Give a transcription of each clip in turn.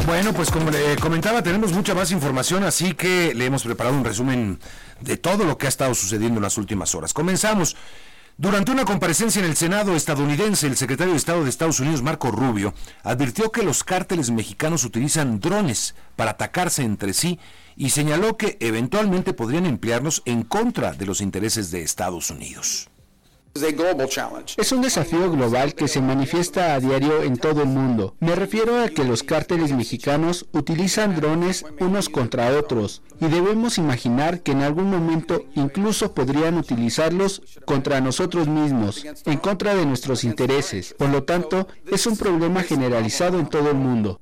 Bueno, pues como le comentaba, tenemos mucha más información, así que le hemos preparado un resumen de todo lo que ha estado sucediendo en las últimas horas. Comenzamos. Durante una comparecencia en el Senado estadounidense, el secretario de Estado de Estados Unidos, Marco Rubio, advirtió que los cárteles mexicanos utilizan drones para atacarse entre sí y señaló que eventualmente podrían emplearlos en contra de los intereses de Estados Unidos. Es un desafío global que se manifiesta a diario en todo el mundo. Me refiero a que los cárteles mexicanos utilizan drones unos contra otros y debemos imaginar que en algún momento incluso podrían utilizarlos contra nosotros mismos, en contra de nuestros intereses. Por lo tanto, es un problema generalizado en todo el mundo.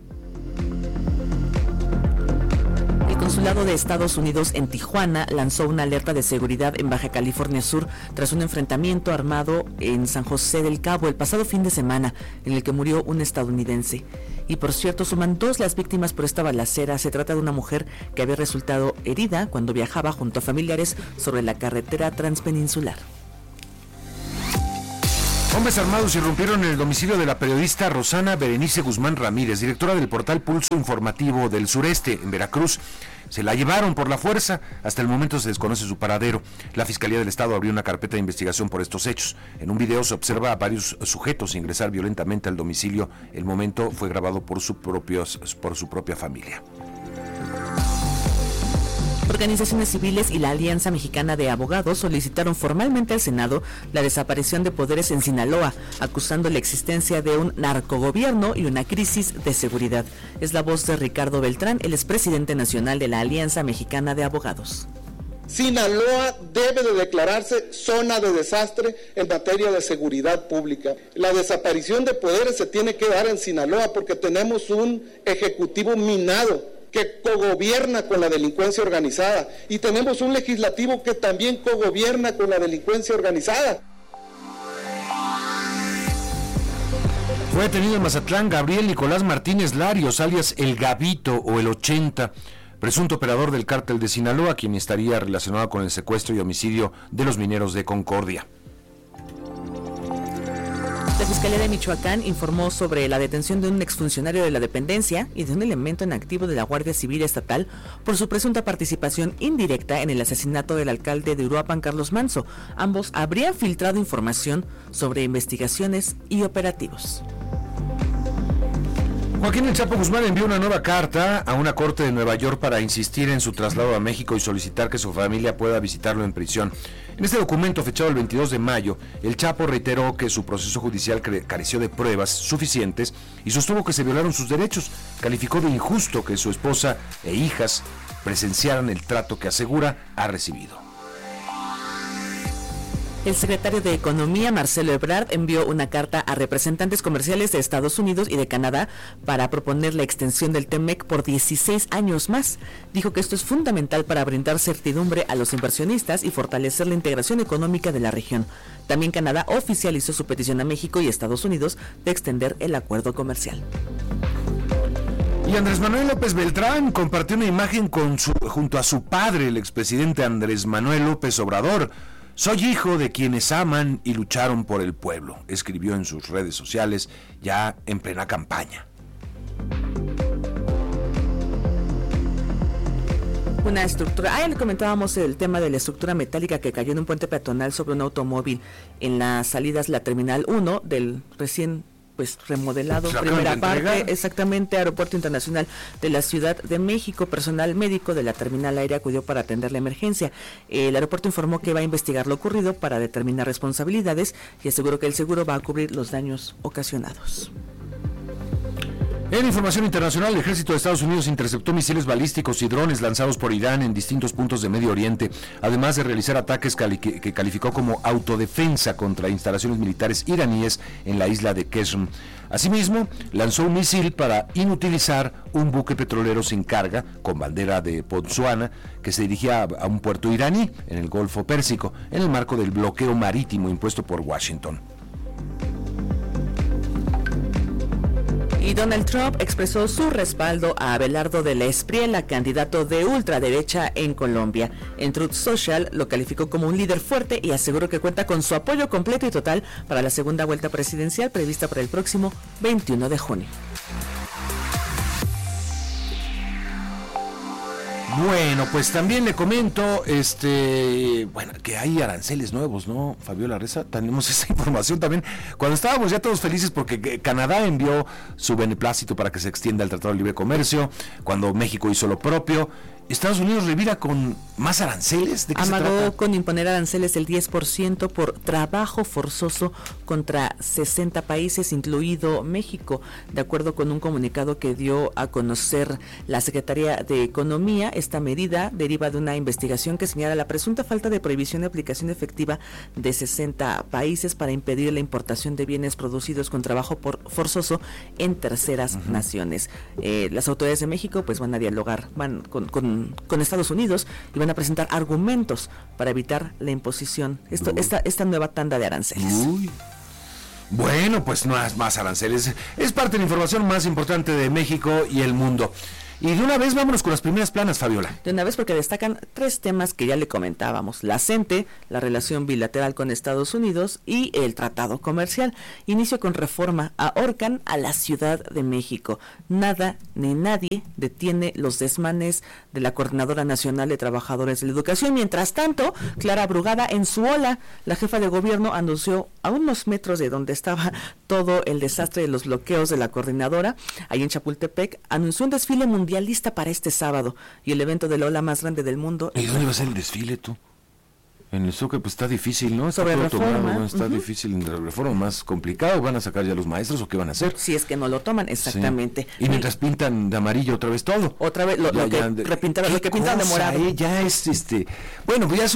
El consulado de Estados Unidos en Tijuana lanzó una alerta de seguridad en Baja California Sur tras un enfrentamiento armado en San José del Cabo el pasado fin de semana, en el que murió un estadounidense. Y por cierto, suman 2 las víctimas por esta balacera. Se trata de una mujer que había resultado herida cuando viajaba junto a familiares sobre la carretera transpeninsular. Hombres armados irrumpieron en el domicilio de la periodista Rosana Berenice Guzmán Ramírez, directora del portal Pulso Informativo del Sureste, en Veracruz. Se la llevaron por la fuerza. Hasta el momento se desconoce su paradero. La Fiscalía del Estado abrió una carpeta de investigación por estos hechos. En un video se observa a varios sujetos ingresar violentamente al domicilio. El momento fue grabado por su propia familia. Organizaciones civiles y la Alianza Mexicana de Abogados solicitaron formalmente al Senado la desaparición de poderes en Sinaloa, acusando la existencia de un narcogobierno y una crisis de seguridad. Es la voz de Ricardo Beltrán, el expresidente nacional de la Alianza Mexicana de Abogados. Sinaloa debe de declararse zona de desastre en materia de seguridad pública. La desaparición de poderes se tiene que dar en Sinaloa porque tenemos un ejecutivo minado que cogobierna con la delincuencia organizada y tenemos un legislativo que también cogobierna con la delincuencia organizada. Fue detenido en Mazatlán Gabriel Nicolás Martínez Larios, alias El Gabito o El 80, presunto operador del cártel de Sinaloa, quien estaría relacionado con el secuestro y homicidio de los mineros de Concordia. La Fiscalía de Michoacán informó sobre la detención de un exfuncionario de la dependencia y de un elemento en activo de la Guardia Civil Estatal por su presunta participación indirecta en el asesinato del alcalde de Uruapan, Carlos Manso. Ambos habrían filtrado información sobre investigaciones y operativos. Joaquín El Chapo Guzmán envió una nueva carta a una corte de Nueva York para insistir en su traslado a México y solicitar que su familia pueda visitarlo en prisión. En este documento, fechado el 22 de mayo, El Chapo reiteró que su proceso judicial careció de pruebas suficientes y sostuvo que se violaron sus derechos. Calificó de injusto que su esposa e hijas presenciaran el trato que asegura ha recibido. El secretario de Economía, Marcelo Ebrard, envió una carta a representantes comerciales de Estados Unidos y de Canadá para proponer la extensión del TEMEC por 16 años más. Dijo que esto es fundamental para brindar certidumbre a los inversionistas y fortalecer la integración económica de la región. También Canadá oficializó su petición a México y Estados Unidos de extender el acuerdo comercial. Y Andrés Manuel López Beltrán compartió una imagen junto a su padre, el expresidente Andrés Manuel López Obrador. Soy hijo de quienes aman y lucharon por el pueblo, escribió en sus redes sociales ya en plena campaña. Una estructura, le comentábamos el tema de la estructura metálica que cayó en un puente peatonal sobre un automóvil en las salidas, la Terminal 1 del recién remodelado, primera parte, exactamente, Aeropuerto Internacional de la Ciudad de México. Personal médico de la terminal aérea acudió para atender la emergencia. El aeropuerto informó que va a investigar lo ocurrido para determinar responsabilidades y aseguró que el seguro va a cubrir los daños ocasionados. En información internacional, el ejército de Estados Unidos interceptó misiles balísticos y drones lanzados por Irán en distintos puntos de Medio Oriente, además de realizar ataques que calificó como autodefensa contra instalaciones militares iraníes en la isla de Qeshm. Asimismo, lanzó un misil para inutilizar un buque petrolero sin carga con bandera de Botsuana que se dirigía a un puerto iraní en el Golfo Pérsico, en el marco del bloqueo marítimo impuesto por Washington. Y Donald Trump expresó su respaldo a Abelardo de la Espriella, candidato de ultraderecha en Colombia. En Truth Social lo calificó como un líder fuerte y aseguró que cuenta con su apoyo completo y total para la segunda vuelta presidencial prevista para el próximo 21 de junio. Bueno, pues también le comento, bueno, que hay aranceles nuevos, ¿no, Fabiola Reza? Tenemos esa información también. Cuando estábamos ya todos felices porque Canadá envió su beneplácito para que se extienda el Tratado de Libre Comercio, cuando México hizo lo propio, Estados Unidos revira con más aranceles. ¿De qué amagó se trata? Con imponer aranceles del 10% por trabajo forzoso contra 60 países, incluido México. De acuerdo con un comunicado que dio a conocer la Secretaría de Economía, esta medida deriva de una investigación que señala la presunta falta de prohibición de aplicación efectiva de 60 países para impedir la importación de bienes producidos con trabajo forzoso en terceras naciones. Las autoridades de México pues van a dialogar, van con Estados Unidos y van a presentar argumentos para evitar la imposición, esta nueva tanda de aranceles. Bueno, pues no es más aranceles, es parte de la información más importante de México y el mundo. Y de una vez vámonos con las primeras planas, Fabiola. De una vez, porque destacan 3 temas que ya le comentábamos: la CENTE, la relación bilateral con Estados Unidos y el tratado comercial. Inicio con Reforma: ahorcan a la Ciudad de México. Nada ni nadie detiene los desmanes de la Coordinadora Nacional de Trabajadores de la Educación. Mientras tanto, Clara Brugada en su ola, la jefa de gobierno, anunció a unos metros de donde estaba todo el desastre de los bloqueos de la coordinadora, ahí en Chapultepec, anunció un desfile mundialista para este sábado y el evento de la ola más grande del mundo. ¿Y dónde va a ser el desfile, tú? En el Zócalo pues está difícil, ¿no? Sobre Reforma. ¿no? Está difícil, en la Reforma más complicado. ¿Van a sacar ya los maestros o qué van a hacer? Si es que no lo toman, exactamente. Sí. Y mientras pintan de amarillo otra vez todo. Otra vez, lo que pintan de morado. Ya es bueno, pues ya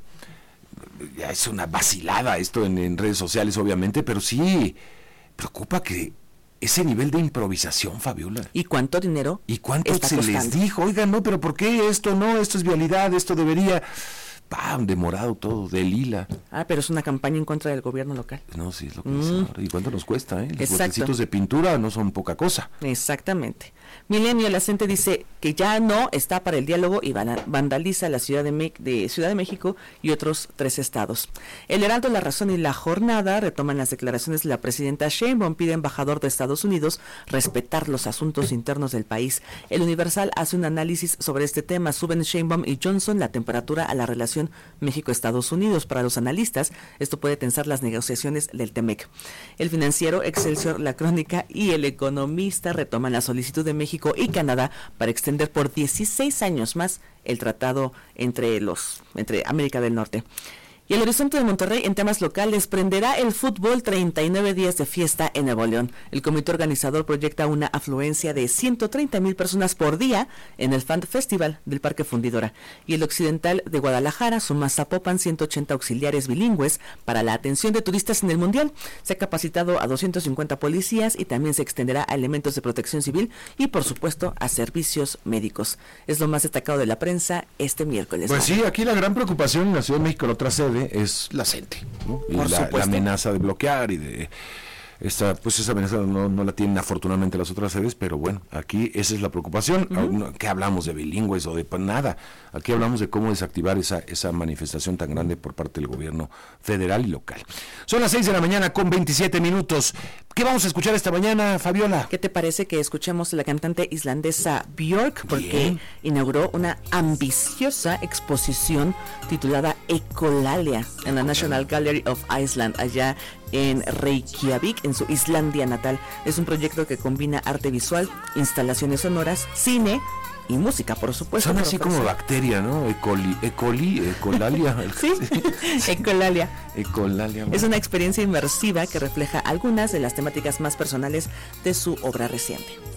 es una vacilada esto en redes sociales, obviamente, pero sí preocupa que ese nivel de improvisación, Fabiola. ¿Y cuánto dinero? ¿Y cuánto está se costando? les dijo? Oigan, no, pero ¿por qué esto no? Esto es vialidad, esto debería... ¡Pam! De morado todo, de lila. Pero es una campaña en contra del gobierno local. No, sí, es lo que es ahora. ¿Y cuánto nos cuesta, Los Exacto. botecitos de pintura no son poca cosa. Exactamente. Milenio, la CENTE dice que ya no está para el diálogo y vandaliza la Ciudad de México y otros 3 estados. El Heraldo, La Razón y La Jornada retoman las declaraciones de la presidenta Sheinbaum, pide embajador de Estados Unidos respetar los asuntos internos del país. El Universal hace un análisis sobre este tema. Suben Sheinbaum y Johnson la temperatura a la relación México-Estados Unidos. Para los analistas, esto puede tensar las negociaciones del TEMEC. El Financiero, Excelsior, La Crónica y El Economista retoman la solicitud de México y Canadá para extender por 16 años más el tratado entre América del Norte. Y el Horizonte de Monterrey, en temas locales, prenderá el fútbol 39 días de fiesta en Nuevo León. El comité organizador proyecta una afluencia de 130,000 personas por día en el Fan Festival del Parque Fundidora. Y el Occidental de Guadalajara suma Zapopan 180 auxiliares bilingües para la atención de turistas en el Mundial. Se ha capacitado a 250 policías y también se extenderá a elementos de protección civil y, por supuesto, a servicios médicos. Es lo más destacado de la prensa este miércoles. Pues sí, aquí la gran preocupación en la Ciudad de México, la otra sede, es la CENTE, ¿no? Y la amenaza de bloquear y de esa amenaza no la tienen afortunadamente las otras sedes, pero bueno, aquí esa es la preocupación. ¿Qué hablamos de bilingües o de nada? Aquí hablamos de cómo desactivar esa manifestación tan grande por parte del gobierno federal y local. Son las 6 de la mañana con 27 minutos. ¿Qué vamos a escuchar esta mañana, Fabiola? ¿Qué te parece que escuchemos a la cantante islandesa Björk? Porque inauguró una ambiciosa exposición titulada Ecolalia en la National Gallery of Iceland, allá en Reykjavik, en su Islandia natal. Es un proyecto que combina arte visual, instalaciones sonoras, cine y música, por supuesto. Son así como bacteria, ¿no? Ecolalia. Sí, Ecolalia. Ecolalia. Es una experiencia inmersiva que refleja algunas de las temáticas más personales de su obra reciente.